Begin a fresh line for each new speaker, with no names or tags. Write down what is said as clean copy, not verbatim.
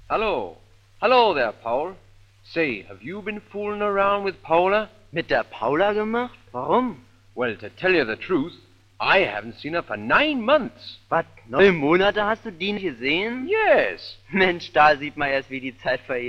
Hello. Hello there, Paul. Say, have you been fooling around with Paula?
Mit der Paula gemacht? Warum?
Well, to tell you the truth, I haven't seen her for 9 months.
Was, 9 Monate hast du die nicht gesehen?
Yes.
Mensch, da sieht man erst, wie die Zeit vergeht.